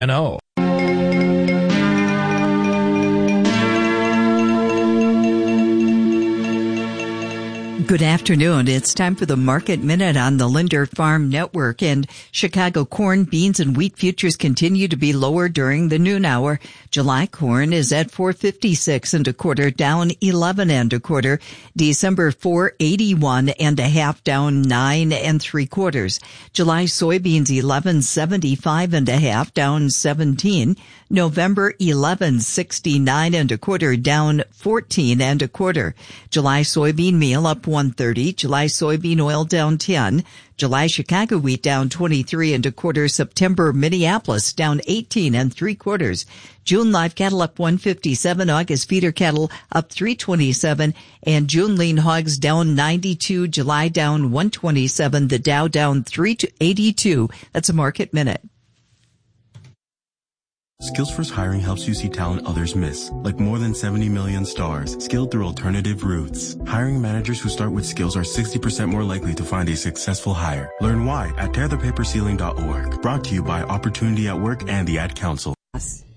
know. Good afternoon. It's time for the Market Minute on the Linder Farm Network. And Chicago corn, beans, and wheat futures continue to be lower during the noon hour. July corn is at $4.56 and a quarter, down 11 and a quarter. December $4.81 and a half, down 9 3/4. July soybeans $11.75 and a half, down 17. November $11.69 and a quarter, down 14 and a quarter. July soybean meal up 130. July soybean oil down 10. July Chicago wheat down 23 and a quarter. September Minneapolis down 18 3/4. June live cattle up 157. August feeder cattle up 327. And June lean hogs down 92. July down 127. The Dow down 382. That's a Market Minute. Skills First Hiring helps you see talent others miss, like more than 70 million stars, skilled through alternative routes. Hiring managers who start with skills are 60% more likely to find a successful hire. Learn why at tearthepaperceiling.org. Brought to you by Opportunity at Work and the Ad Council.